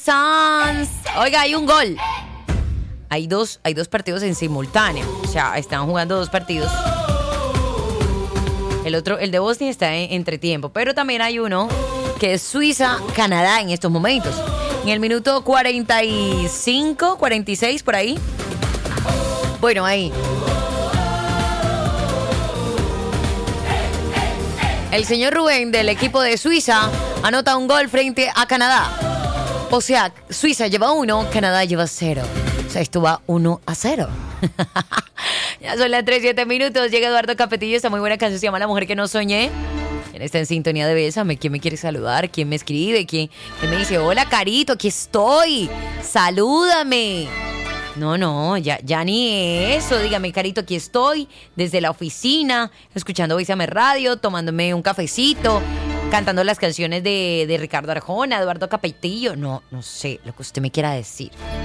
Sans. Oiga, hay un gol. Hay dos partidos en simultáneo. O sea, están jugando dos partidos. El otro, el de Bosnia, está en entretiempo. Pero también hay uno que es Suiza-Canadá en estos momentos. En el minuto 45, 46, por ahí. Bueno, ahí. El señor Rubén del equipo de Suiza anota un gol frente a Canadá. O sea, Suiza lleva 1, Canadá lleva 0. O sea, esto va 1-0. Ya son las 3:07 minutos. Llega Eduardo Capetillo. Esta muy buena canción se llama La Mujer que no soñé. ¿Quién está en sintonía de Bésame? ¿Quién me quiere saludar? ¿Quién me escribe? ¿Quién me dice, hola, Carito, aquí estoy? Salúdame. No, ya ni eso. Dígame, Carito, aquí estoy desde la oficina, escuchando Bésame Radio, tomándome un cafecito, cantando las canciones de Ricardo Arjona, Eduardo Capetillo. No sé lo que usted me quiera decir.